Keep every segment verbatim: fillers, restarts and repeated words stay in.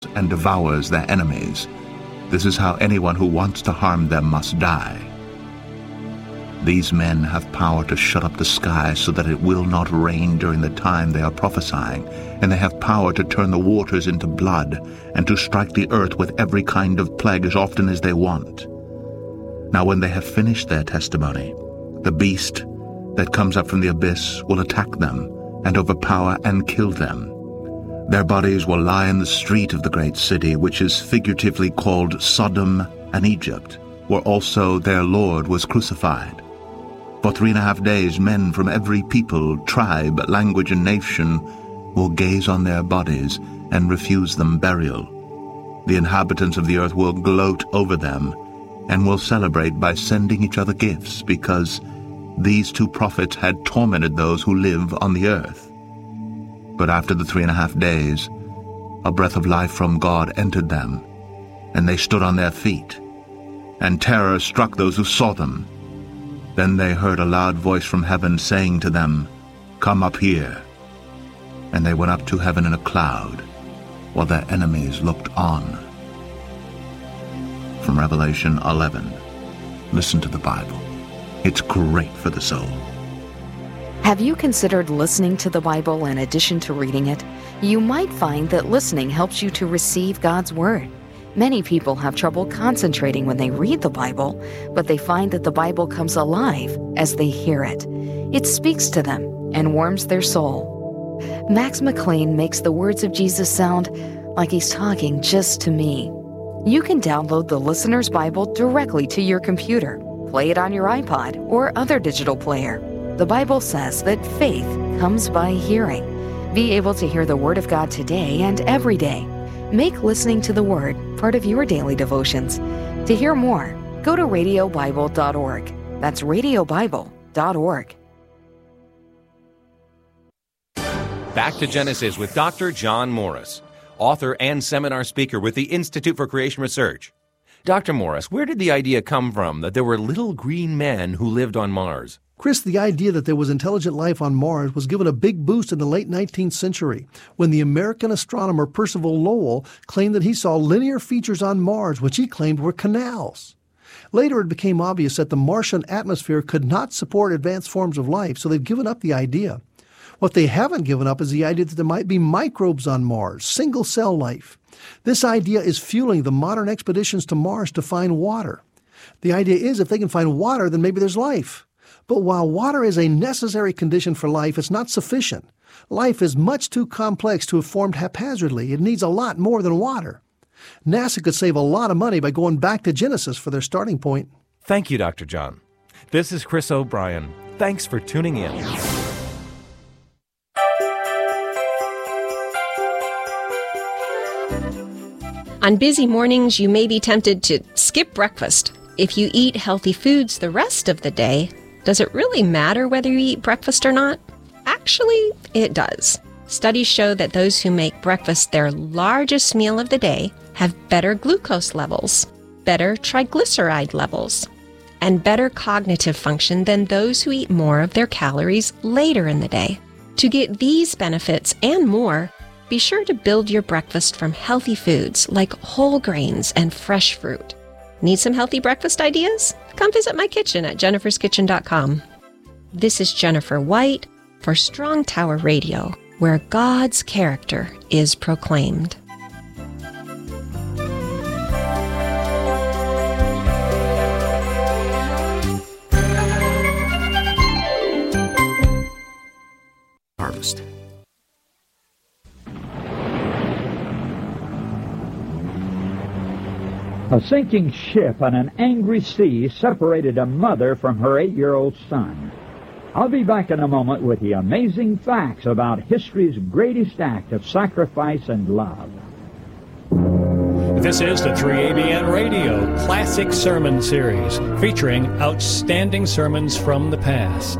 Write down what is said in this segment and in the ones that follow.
and devours their enemies. This is how anyone who wants to harm them must die. These men have power to shut up the sky so that it will not rain during the time they are prophesying, and they have power to turn the waters into blood and to strike the earth with every kind of plague as often as they want. Now when they have finished their testimony, the beast that comes up from the abyss will attack them and overpower and kill them. Their bodies will lie in the street of the great city, which is figuratively called Sodom and Egypt, where also their Lord was crucified. For three and a half days men from every people, tribe, language, and nation will gaze on their bodies and refuse them burial. The inhabitants of the earth will gloat over them and will celebrate by sending each other gifts, because these two prophets had tormented those who live on the earth. But after the three and a half days, a breath of life from God entered them, and they stood on their feet, and terror struck those who saw them. Then they heard a loud voice from heaven saying to them, "Come up here." And they went up to heaven in a cloud, while their enemies looked on. From Revelation eleven. Listen to the Bible. It's great for the soul. Have you considered listening to the Bible in addition to reading it? You might find that listening helps you to receive God's Word. Many people have trouble concentrating when they read the Bible, but they find that the Bible comes alive as they hear it. It speaks to them and warms their soul. Max McLean makes the words of Jesus sound like he's talking just to me. You can download the Listener's Bible directly to your computer, play it on your iPod or other digital player. The Bible says that faith comes by hearing. Be able to hear the Word of God today and every day. Make listening to the Word part of your daily devotions. To hear more, go to radio bible dot org. That's radio bible dot org. Back to Genesis with Doctor John Morris, author and seminar speaker with the Institute for Creation Research. Doctor Morris, where did the idea come from that there were little green men who lived on Mars? Chris, the idea that there was intelligent life on Mars was given a big boost in the late nineteenth century when the American astronomer Percival Lowell claimed that he saw linear features on Mars, which he claimed were canals. Later, it became obvious that the Martian atmosphere could not support advanced forms of life, so they've given up the idea. What they haven't given up is the idea that there might be microbes on Mars, single-cell life. This idea is fueling the modern expeditions to Mars to find water. The idea is if they can find water, then maybe there's life. But while water is a necessary condition for life, it's not sufficient. Life is much too complex to have formed haphazardly. It needs a lot more than water. NASA could save a lot of money by going back to Genesis for their starting point. Thank you, Doctor John. This is Chris O'Brien. Thanks for tuning in. On busy mornings, you may be tempted to skip breakfast. If you eat healthy foods the rest of the day, does it really matter whether you eat breakfast or not? Actually, it does. Studies show that those who make breakfast their largest meal of the day have better glucose levels, better triglyceride levels, and better cognitive function than those who eat more of their calories later in the day. To get these benefits and more, be sure to build your breakfast from healthy foods like whole grains and fresh fruit. Need some healthy breakfast ideas? Come visit my kitchen at jennifers kitchen dot com. This is Jennifer White for Strong Tower Radio, where God's character is proclaimed. Harvest. A sinking ship on an angry sea separated a mother from her eight-year-old son. I'll be back in a moment with the amazing facts about history's greatest act of sacrifice and love. This is the three A B N Radio Classic Sermon Series, featuring outstanding sermons from the past.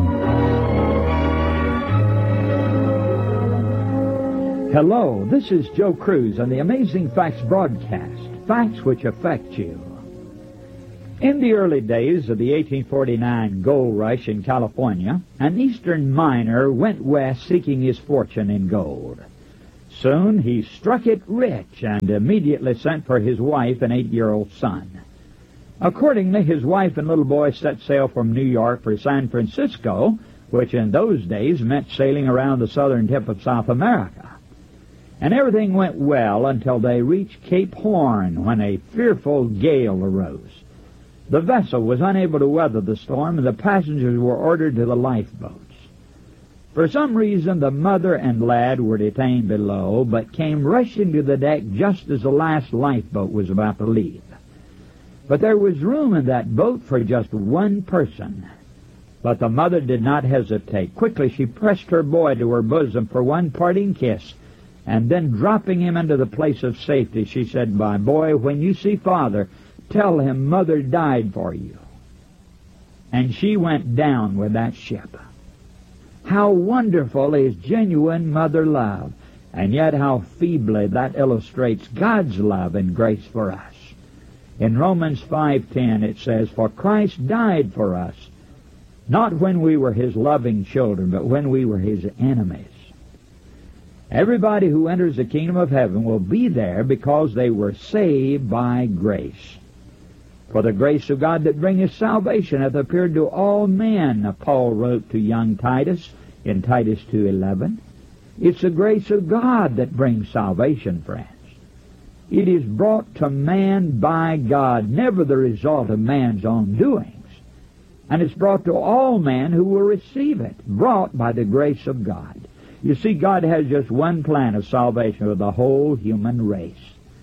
Hello, this is Joe Cruz on the Amazing Facts broadcast. Facts which affect you. In the early days of the eighteen forty-nine gold rush in California, an eastern miner went west seeking his fortune in gold. Soon he struck it rich and immediately sent for his wife and eight-year-old son. Accordingly, his wife and little boy set sail from New York for San Francisco, which in those days meant sailing around the southern tip of South America. And everything went well until they reached Cape Horn, when a fearful gale arose. The vessel was unable to weather the storm, and the passengers were ordered to the lifeboats. For some reason, the mother and lad were detained below, but came rushing to the deck just as the last lifeboat was about to leave. But there was room in that boat for just one person. But the mother did not hesitate. Quickly she pressed her boy to her bosom for one parting kiss, and then dropping him into the place of safety, she said, "My boy, when you see Father, tell him Mother died for you." And she went down with that ship. How wonderful is genuine mother love, and yet how feebly that illustrates God's love and grace for us. In Romans five ten it says, "For Christ died for us, not when we were his loving children, but when we were his enemies." Everybody who enters the kingdom of heaven will be there because they were saved by grace. "For the grace of God that bringeth salvation hath appeared to all men," Paul wrote to young Titus in Titus two eleven. It's the grace of God that brings salvation, friends. It is brought to man by God, never the result of man's own doings. And it's brought to all men who will receive it, brought by the grace of God. You see, God has just one plan of salvation for the whole human race.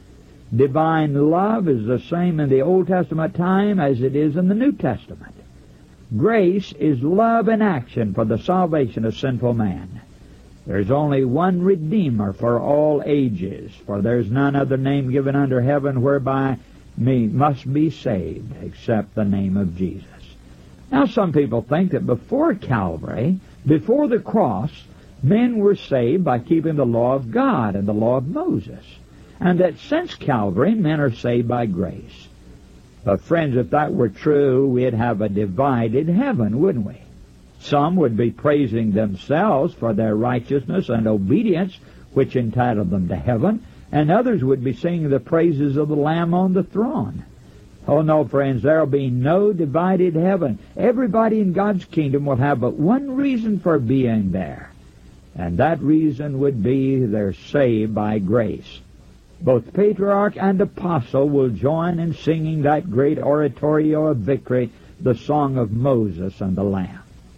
Divine love is the same in the Old Testament time as it is in the New Testament. Grace is love in action for the salvation of sinful man. There's only one Redeemer for all ages, for there's none other name given under heaven whereby we must be saved except the name of Jesus. Now, some people think that before Calvary, before the cross, men were saved by keeping the law of God and the law of Moses, and that since Calvary, men are saved by grace. But friends, if that were true, we'd have a divided heaven, wouldn't we? Some would be praising themselves for their righteousness and obedience, which entitled them to heaven, and others would be singing the praises of the Lamb on the throne. Oh no, friends, there will be no divided heaven. Everybody in God's kingdom will have but one reason for being there, and that reason would be they're saved by grace. Both patriarch and apostle will join in singing that great oratorio of victory, the Song of Moses and the Lamb.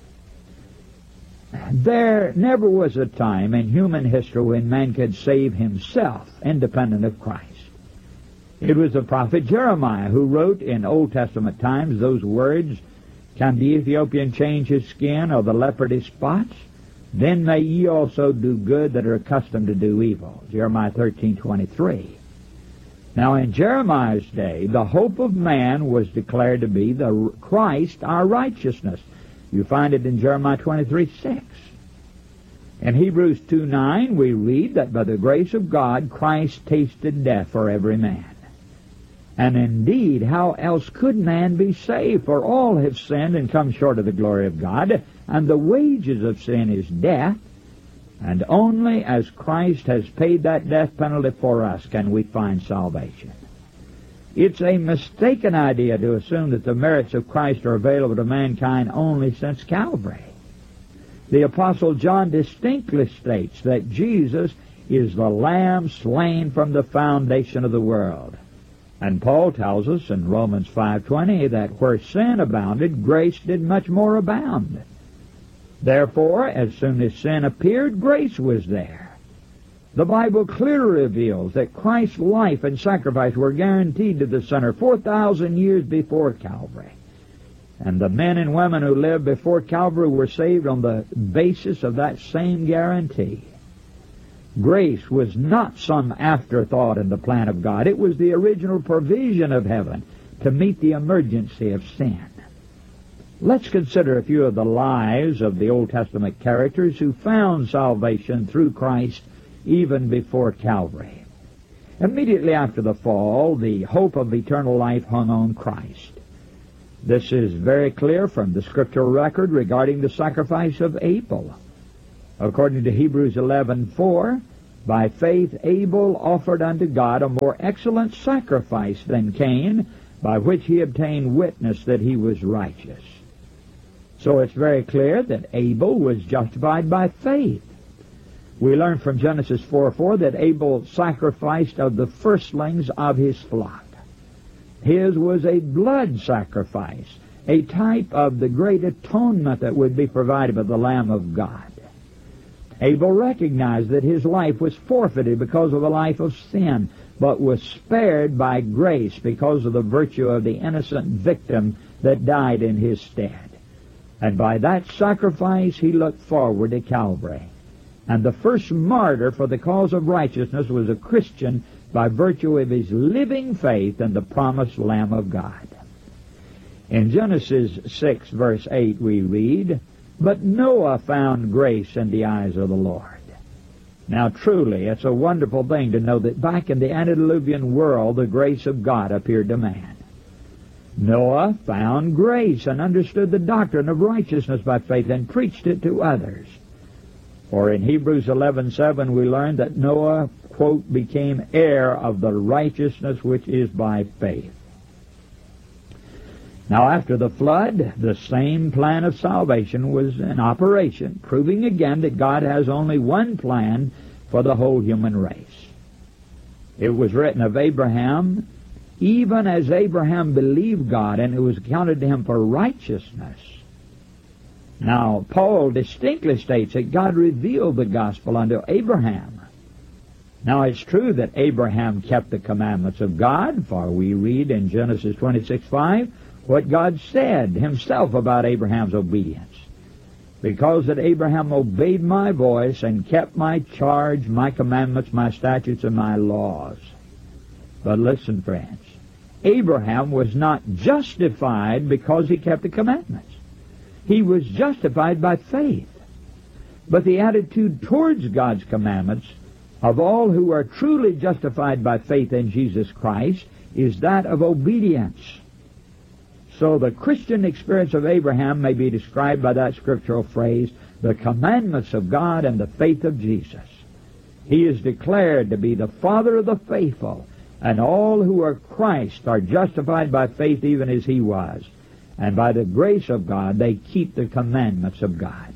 There never was a time in human history when man could save himself independent of Christ. It was the prophet Jeremiah who wrote in Old Testament times those words, "Can the Ethiopian change his skin, or the leopard his spots? Then may ye also do good that are accustomed to do evil." Jeremiah thirteen twenty-three. Now in Jeremiah's day, the hope of man was declared to be the Christ, our righteousness. You find it in Jeremiah twenty-three six. In Hebrews two nine, we read that by the grace of God, Christ tasted death for every man. And indeed, how else could man be saved? For all have sinned and come short of the glory of God, and the wages of sin is death, and only as Christ has paid that death penalty for us can we find salvation. It's a mistaken idea to assume that the merits of Christ are available to mankind only since Calvary. The Apostle John distinctly states that Jesus is the Lamb slain from the foundation of the world. And Paul tells us in Romans five twenty that where sin abounded, grace did much more abound. Therefore, as soon as sin appeared, grace was there. The Bible clearly reveals that Christ's life and sacrifice were guaranteed to the sinner four thousand years before Calvary. And the men and women who lived before Calvary were saved on the basis of that same guarantee. Grace was not some afterthought in the plan of God. It was the original provision of heaven to meet the emergency of sin. Let's consider a few of the lives of the Old Testament characters who found salvation through Christ even before Calvary. Immediately after the fall, the hope of eternal life hung on Christ. This is very clear from the scriptural record regarding the sacrifice of Abel. According to Hebrews eleven four, By faith Abel offered unto God a more excellent sacrifice than Cain, by which he obtained witness that he was righteous. So it's very clear that Abel was justified by faith. We learn from Genesis four four that Abel sacrificed of the firstlings of his flock. His was a blood sacrifice, a type of the great atonement that would be provided by the Lamb of God. Abel recognized that his life was forfeited because of a life of sin, but was spared by grace because of the virtue of the innocent victim that died in his stead. And by that sacrifice he looked forward to Calvary. And the first martyr for the cause of righteousness was a Christian by virtue of his living faith in the promised Lamb of God. In Genesis six, verse eight, we read, "But Noah found grace in the eyes of the Lord." Now truly, it's a wonderful thing to know that back in the antediluvian world, the grace of God appeared to man. Noah found grace and understood the doctrine of righteousness by faith and preached it to others. For in Hebrews eleven seven we learn that Noah, quote, became heir of the righteousness which is by faith. Now after the flood, the same plan of salvation was in operation, proving again that God has only one plan for the whole human race. It was written of Abraham, even as Abraham believed God, and it was counted to him for righteousness. Now, Paul distinctly states that God revealed the gospel unto Abraham. Now, it's true that Abraham kept the commandments of God, for we read in Genesis twenty-six five what God said himself about Abraham's obedience. Because that Abraham obeyed my voice and kept my charge, my commandments, my statutes, and my laws. But listen, friends, Abraham was not justified because he kept the commandments. He was justified by faith. But the attitude towards God's commandments of all who are truly justified by faith in Jesus Christ is that of obedience. So the Christian experience of Abraham may be described by that scriptural phrase, the commandments of God and the faith of Jesus. He is declared to be the father of the faithful, and all who are Christ are justified by faith even as he was. And by the grace of God, they keep the commandments of God.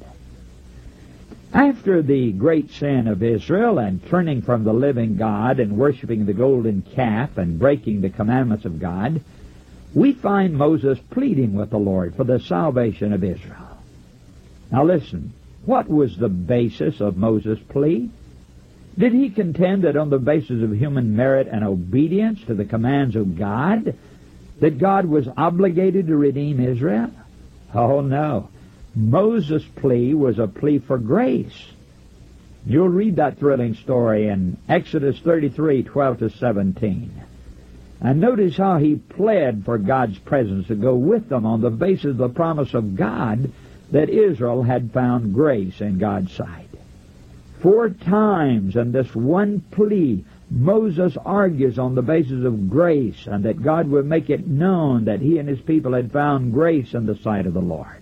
After the great sin of Israel and turning from the living God and worshiping the golden calf and breaking the commandments of God, we find Moses pleading with the Lord for the salvation of Israel. Now listen, what was the basis of Moses' plea? Did he contend that on the basis of human merit and obedience to the commands of God, that God was obligated to redeem Israel? Oh, no. Moses' plea was a plea for grace. You'll read that thrilling story in Exodus thirty-three, twelve to seventeen. And notice how he pled for God's presence to go with them on the basis of the promise of God that Israel had found grace in God's sight. Four times in this one plea, Moses argues on the basis of grace and that God would make it known that he and his people had found grace in the sight of the Lord.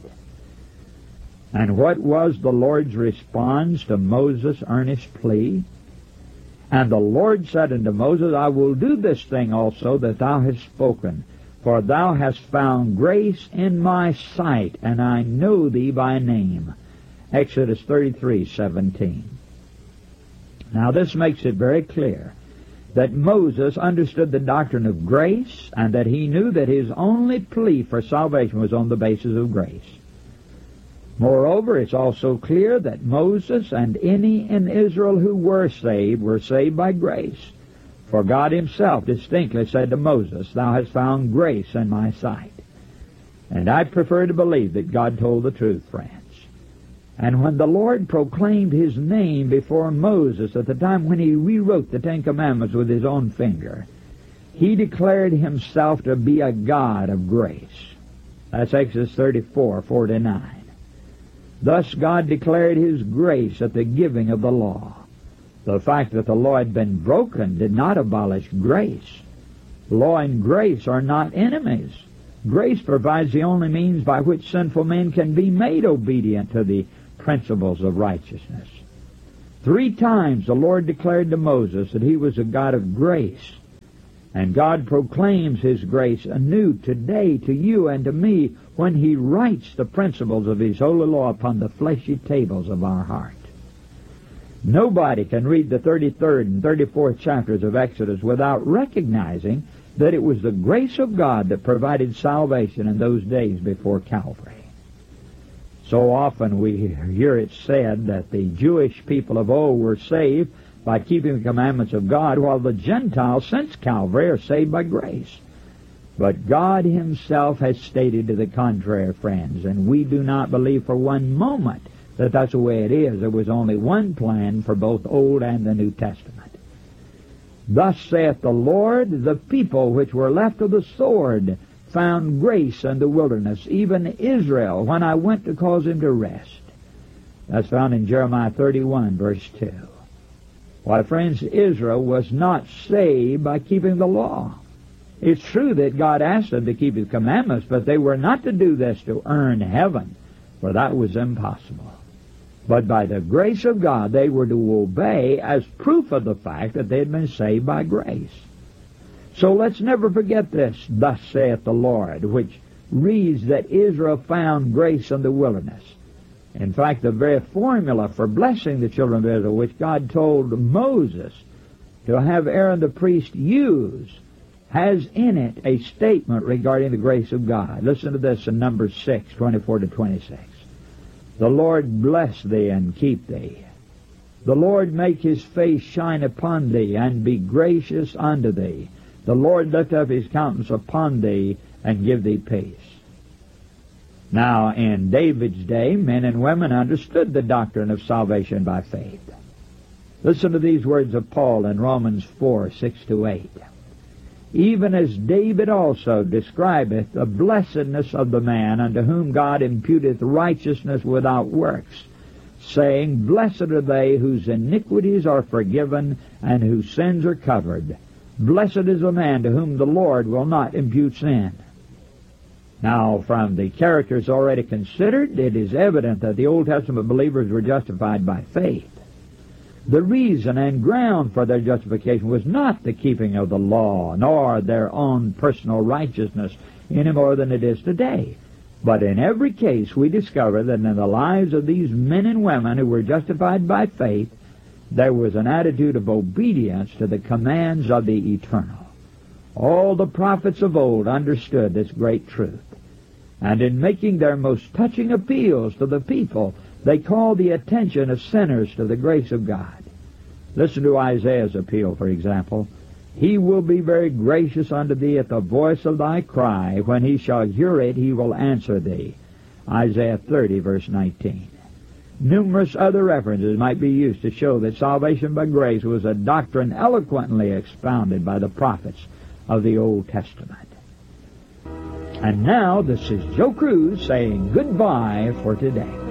And what was the Lord's response to Moses' earnest plea? And the Lord said unto Moses, I will do this thing also that thou hast spoken, for thou hast found grace in my sight, and I know thee by name. Exodus thirty-three, seventeen. Now this makes it very clear that Moses understood the doctrine of grace and that he knew that his only plea for salvation was on the basis of grace. Moreover, it's also clear that Moses and any in Israel who were saved were saved by grace. For God himself distinctly said to Moses, Thou hast found grace in my sight. And I prefer to believe that God told the truth, friends. And when the Lord proclaimed his name before Moses at the time when he rewrote the Ten Commandments with his own finger, he declared himself to be a God of grace. That's Exodus thirty-four, four to nine. Thus God declared his grace at the giving of the law. The fact that the law had been broken did not abolish grace. Law and grace are not enemies. Grace provides the only means by which sinful men can be made obedient to the principles of righteousness. Three times the Lord declared to Moses that he was a God of grace. And God proclaims his grace anew today to you and to me when he writes the principles of his holy law upon the fleshy tables of our heart. Nobody can read the thirty-third and thirty-fourth chapters of Exodus without recognizing that it was the grace of God that provided salvation in those days before Calvary. So often we hear it said that the Jewish people of old were saved by keeping the commandments of God, while the Gentiles since Calvary are saved by grace. But God himself has stated to the contrary, friends, and we do not believe for one moment that that's the way it is. There was only one plan for both Old and the New Testament. Thus saith the Lord, the people which were left of the sword found grace in the wilderness, even Israel, when I went to cause him to rest. That's found in Jeremiah thirty-one, verse two. Why, friends, Israel was not saved by keeping the law. It's true that God asked them to keep his commandments, but they were not to do this to earn heaven, for that was impossible. But by the grace of God, they were to obey as proof of the fact that they had been saved by grace. So let's never forget this, thus saith the Lord, which reads that Israel found grace in the wilderness. In fact, the very formula for blessing the children of Israel, which God told Moses to have Aaron the priest use, has in it a statement regarding the grace of God. Listen to this in Numbers six, twenty-four to twenty-six. The Lord bless thee and keep thee. The Lord make his face shine upon thee and be gracious unto thee. The Lord lift up his countenance upon thee and give thee peace. Now, in David's day, men and women understood the doctrine of salvation by faith. Listen to these words of Paul in Romans four, six to eight. Even as David also describeth the blessedness of the man unto whom God imputeth righteousness without works, saying, Blessed are they whose iniquities are forgiven and whose sins are covered. Blessed is the man to whom the Lord will not impute sin. Now, from the characters already considered, it is evident that the Old Testament believers were justified by faith. The reason and ground for their justification was not the keeping of the law, nor their own personal righteousness any more than it is today. But in every case, we discover that in the lives of these men and women who were justified by faith, there was an attitude of obedience to the commands of the Eternal. All the prophets of old understood this great truth, and in making their most touching appeals to the people, they called the attention of sinners to the grace of God. Listen to Isaiah's appeal, for example. He will be very gracious unto thee at the voice of thy cry. When he shall hear it, he will answer thee. Isaiah thirty, verse nineteen. Numerous other references might be used to show that salvation by grace was a doctrine eloquently expounded by the prophets of the Old Testament. And now, this is Joe Cruz saying goodbye for today.